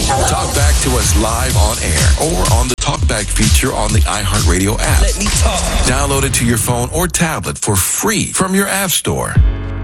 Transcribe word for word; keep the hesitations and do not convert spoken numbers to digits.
Talk back to us live on air or on the Talkback feature on the iHeartRadio app. Let me talk. Download it to your phone or tablet for free from your app store.